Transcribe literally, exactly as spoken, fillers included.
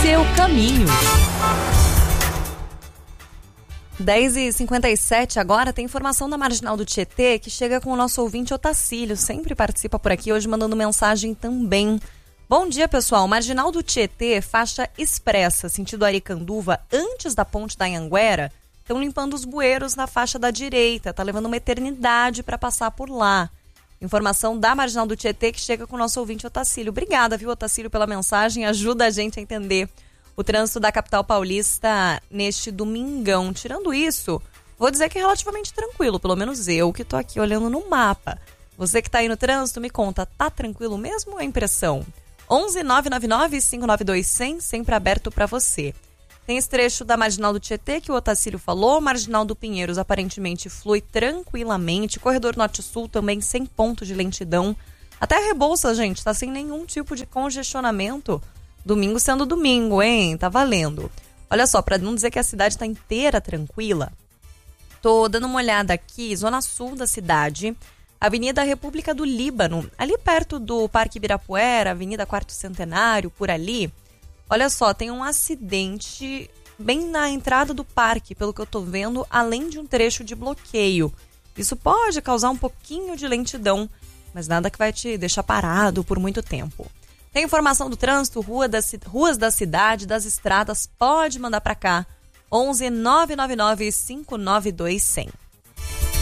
seu caminho. dez e cinquenta e sete agora, tem informação da Marginal do Tietê que chega com o nosso ouvinte Otacílio, sempre participa por aqui, hoje mandando mensagem também. Bom dia, pessoal. Marginal do Tietê, faixa expressa, sentido Aricanduva, antes da ponte da Anhanguera, estão limpando os bueiros na faixa da direita, tá levando uma eternidade para passar por lá. Informação da Marginal do Tietê que chega com o nosso ouvinte Otacílio. Obrigada, viu, Otacílio, pela mensagem, ajuda a gente a entender o trânsito da capital paulista neste domingão. Tirando isso, vou dizer que é relativamente tranquilo, pelo menos eu que tô aqui olhando no mapa. Você que tá aí no trânsito, me conta, tá tranquilo mesmo ou é impressão? onze nove nove nove, cinco nove dois, zero zero, sempre aberto para você. Tem esse trecho da Marginal do Tietê que o Otacílio falou, Marginal do Pinheiros aparentemente flui tranquilamente, corredor norte-sul também sem ponto de lentidão. Até a Rebouças, gente, tá sem nenhum tipo de congestionamento. Domingo sendo domingo, hein? Tá valendo. Olha só, para não dizer que a cidade tá inteira tranquila, tô dando uma olhada aqui, zona sul da cidade, Avenida República do Líbano, ali perto do Parque Ibirapuera, Avenida Quarto Centenário, por ali. Olha só, tem um acidente bem na entrada do parque, pelo que eu tô vendo, além de um trecho de bloqueio. Isso pode causar um pouquinho de lentidão, mas nada que vai te deixar parado por muito tempo. Tem informação do trânsito, rua das, ruas da cidade, das estradas, pode mandar para cá. onze nove nove nove, cinco nove dois, zero zero.